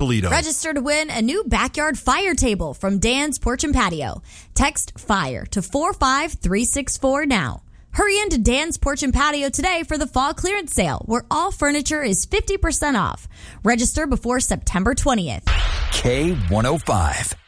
Bellito. Register to win a new backyard fire table from Dan's Porch and Patio. Text FIRE to 45364 now. Hurry into Dan's Porch and Patio today for the fall clearance sale, where all furniture is 50% off. Register before September 20th. K105.